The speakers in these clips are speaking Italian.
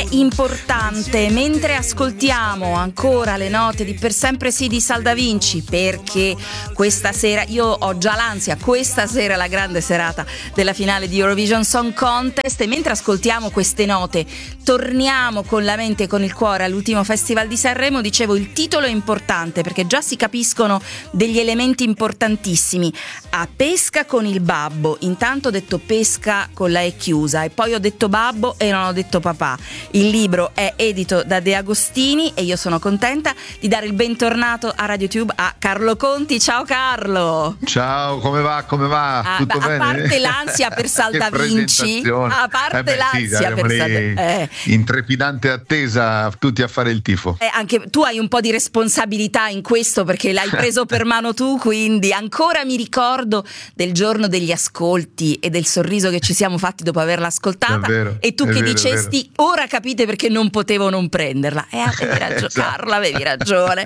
importante mentre ascoltiamo ancora le note di Per sempre sì di Sal Da Vinci, perché questa sera io ho già l'ansia, questa sera è la grande serata della finale di Eurovision Song Contest, e mentre ascoltiamo queste note torniamo con la mente e con il cuore all'ultimo Festival di Sanremo. Dicevo, il titolo è importante perché già si capiscono degli elementi importantissimi. A pesca con il babbo, intanto ho detto pesca con la E chiusa e poi ho detto babbo e non ho detto papà. Il libro è edito da De Agostini e io sono contenta di dare il bentornato a RadioTube a Carlo Conti. Ciao Carlo! Ciao, come va? Tutto bene? A parte l'ansia per Sal Da Vinci, a parte l'ansia per Sal in trepidante attesa tutti a fare il tifo. Anche tu hai un po' di responsabilità in questo perché l'hai preso per mano tu, quindi ancora mi ricordo del giorno degli ascolti e del sorriso che ci siamo fatti dopo averla ascoltata, e tu che dicesti ora capite perché non potevo non prenderla. Avevi ragione, esatto. Carlo, avevi ragione.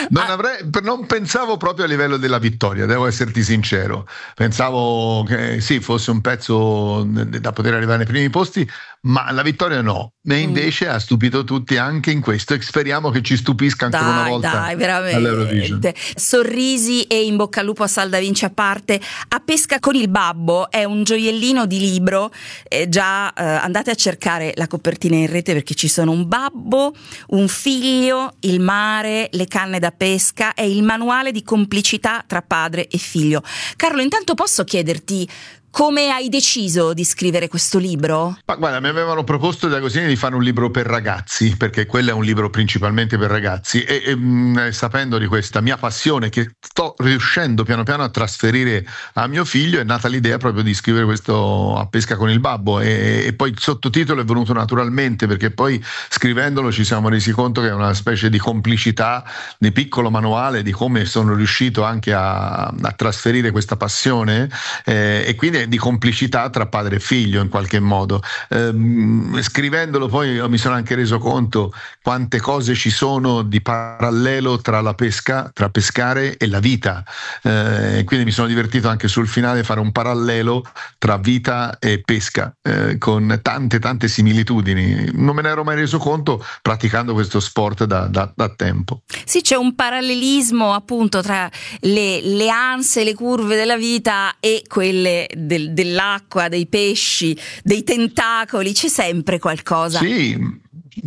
Non pensavo proprio a livello della vittoria, devo esserti sincero. Pensavo che sì, fosse un pezzo da poter arrivare nei primi posti, ma la vittoria no. E invece ha stupito tutti anche in questo, e speriamo che ci stupisca ancora una volta. Dai, veramente. All'Eurovision. Sorrisi e in bocca al lupo a Sal Da Vinci a parte. A pesca con il babbo è un gioiellino di libro, andate a cercare la copertina in rete perché ci sono un babbo, un figlio, il mare, le canne da pesca, è il manuale di complicità tra padre e figlio. Carlo, intanto posso chiederti come hai deciso di scrivere questo libro? Ma guarda, mi avevano proposto da Agostini di fare un libro per ragazzi, perché quello è un libro principalmente per ragazzi, e sapendo di questa mia passione che sto riuscendo piano piano a trasferire a mio figlio, è nata l'idea proprio di scrivere questo A pesca con il babbo, e poi il sottotitolo è venuto naturalmente perché poi scrivendolo ci siamo resi conto che è una specie di complicità, di piccolo manuale di come sono riuscito anche a trasferire questa passione, e quindi di complicità tra padre e figlio in qualche modo. Scrivendolo poi mi sono anche reso conto quante cose ci sono di parallelo tra la pesca, tra pescare e la vita, quindi mi sono divertito anche sul finale a fare un parallelo tra vita e pesca, con tante similitudini. Non me ne ero mai reso conto praticando questo sport da tempo. Sì, c'è un parallelismo appunto tra le anse, le curve della vita e quelle dell'acqua, dei pesci, dei tentacoli, c'è sempre qualcosa. Sì,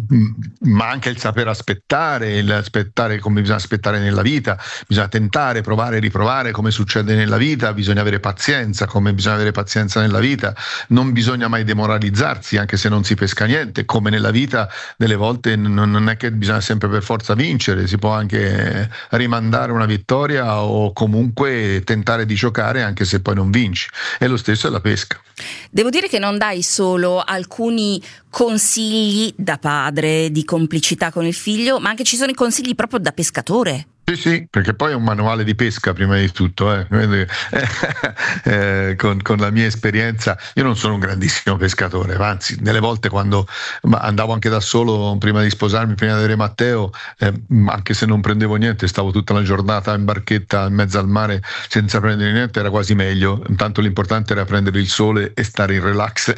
ma anche il saper aspettare come bisogna aspettare nella vita, bisogna tentare, provare, riprovare come succede nella vita, bisogna avere pazienza come bisogna avere pazienza nella vita, non bisogna mai demoralizzarsi anche se non si pesca niente, come nella vita delle volte non è che bisogna sempre per forza vincere, si può anche rimandare una vittoria o comunque tentare di giocare anche se poi non vinci, e lo stesso è la pesca. Devo dire che non dai solo alcuni consigli da padre di complicità con il figlio, ma anche ci sono i consigli proprio da pescatore. Sì, perché poi è un manuale di pesca prima di tutto, con la mia esperienza. Io non sono un grandissimo pescatore, anzi delle volte quando andavo anche da solo prima di sposarmi, prima di avere Matteo, anche se non prendevo niente, stavo tutta la giornata in barchetta in mezzo al mare senza prendere niente, era quasi meglio. Intanto l'importante era prendere il sole e stare in relax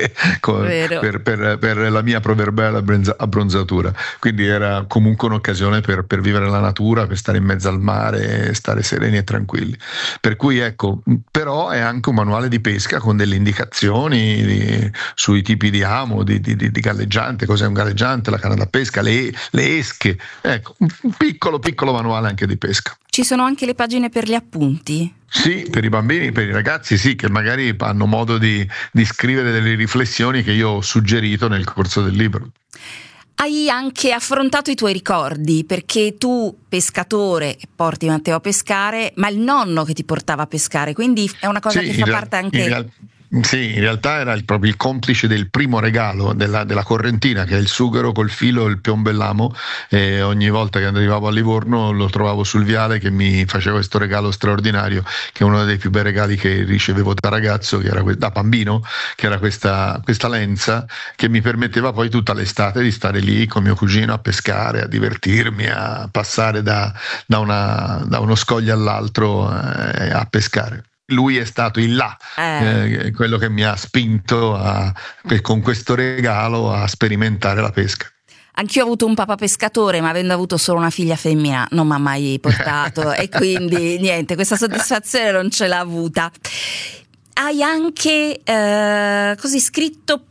per la mia proverbiale abbronzatura, quindi era comunque un'occasione per vivere la natura, per stare in mezzo al mare, stare sereni e tranquilli. Per cui ecco, però è anche un manuale di pesca con delle indicazioni sui tipi di amo, di galleggiante, cos'è un galleggiante, la canna da pesca, le esche, ecco, un piccolo manuale anche di pesca. Ci sono anche le pagine per gli appunti? Sì, per i bambini, per i ragazzi sì, che magari hanno modo di scrivere delle riflessioni che io ho suggerito nel corso del libro. Hai anche affrontato i tuoi ricordi, perché tu pescatore porti Matteo a pescare, ma il nonno che ti portava a pescare, quindi è una cosa che fa parte anche... Sì, in realtà era proprio il complice del primo regalo della correntina, che è il sughero col filo e il piombellamo, e ogni volta che arrivavo a Livorno lo trovavo sul viale che mi faceva questo regalo straordinario, che è uno dei più bei regali che ricevevo da ragazzo, che era da bambino, che era questa lenza che mi permetteva poi tutta l'estate di stare lì con mio cugino a pescare, a divertirmi, a passare da uno scoglio all'altro, a pescare. lui è stato il là, quello che mi ha spinto con questo regalo a sperimentare la pesca. Anch'io ho avuto un papà pescatore, ma avendo avuto solo una figlia femmina non mi ha mai portato e quindi niente, questa soddisfazione non ce l'ha avuta. Hai anche così scritto